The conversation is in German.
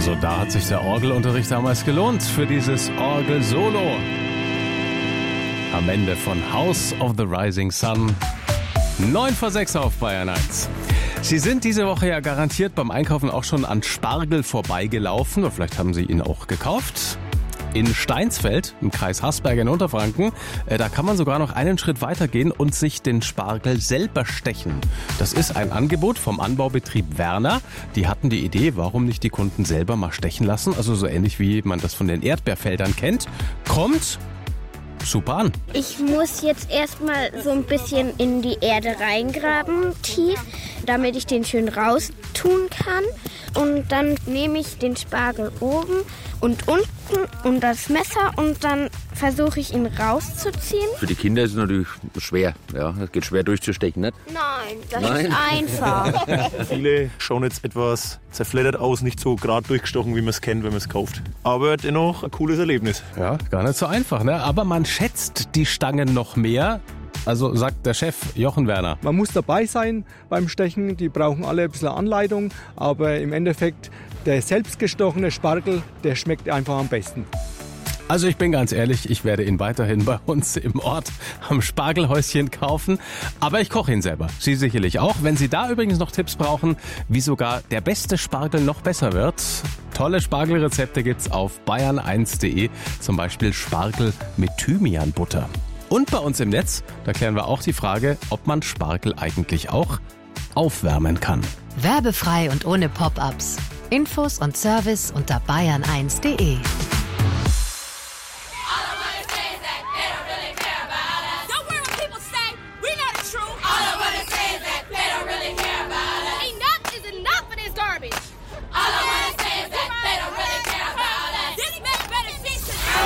Also da hat sich der Orgelunterricht damals gelohnt für dieses Orgel-Solo. Am Ende von House of the Rising Sun. 5:45 auf Bayern 1. Sie sind diese Woche ja garantiert beim Einkaufen auch schon an Spargel vorbeigelaufen. Oder vielleicht haben Sie ihn auch gekauft. In Steinsfeld, im Kreis Haßberg in Unterfranken, da kann man sogar noch einen Schritt weitergehen und sich den Spargel selber stechen. Das ist ein Angebot vom Anbaubetrieb Werner. Die hatten die Idee, warum nicht die Kunden selber mal stechen lassen? Also so ähnlich wie man das von den Erdbeerfeldern kennt. Kommt super an. Ich muss jetzt erstmal so ein bisschen in die Erde reingraben, tief, damit ich den schön raustun kann. Und dann nehme ich den Spargel oben und unten und das Messer und dann versuche ich ihn rauszuziehen. Für die Kinder ist es natürlich schwer. Ja, es geht schwer durchzustechen, nicht? Nein, das ist einfach. Viele schauen jetzt etwas zerfleddert aus, nicht so gerade durchgestochen, wie man es kennt, wenn man es kauft. Aber dennoch ein cooles Erlebnis. Ja, gar nicht so einfach, ne? Aber man schätzt die Stangen noch mehr. Also sagt der Chef Jochen Werner. Man muss dabei sein beim Stechen, die brauchen alle ein bisschen Anleitung, aber im Endeffekt der selbstgestochene Spargel, der schmeckt einfach am besten. Also ich bin ganz ehrlich, ich werde ihn weiterhin bei uns im Ort am Spargelhäuschen kaufen, aber ich koche ihn selber. Sie sicherlich auch. Wenn Sie da übrigens noch Tipps brauchen, wie sogar der beste Spargel noch besser wird, tolle Spargelrezepte gibt's auf bayern1.de, zum Beispiel Spargel mit Thymianbutter. Und bei uns im Netz, da klären wir auch die Frage, ob man Spargel eigentlich auch aufwärmen kann. Werbefrei und ohne Pop-ups. Infos und Service unter bayern1.de.